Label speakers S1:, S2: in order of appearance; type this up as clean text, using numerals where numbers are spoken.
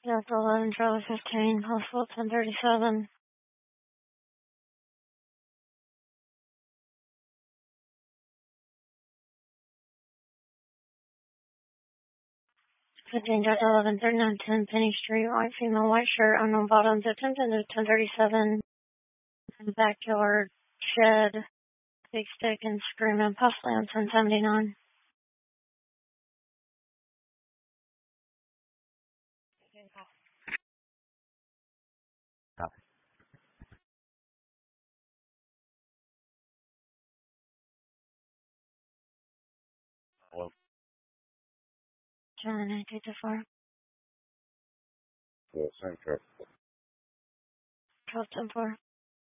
S1: Delta 11, Charlie 15, possible 1037. Delta 11, 3910 Penny Street, white female, white shirt, unknown bottoms, attempted to 1037. Backyard, shed, big stick, and screaming, possibly on 1079.
S2: Copy. Hello.
S1: John, 824.
S2: Same trip.
S1: 1210-4.